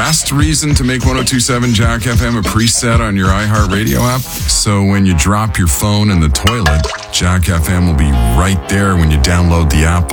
last reason to make 102.7 Jack FM a preset on your iHeartRadio app. So when you drop your phone in the toilet, Jack FM will be right there when you download the app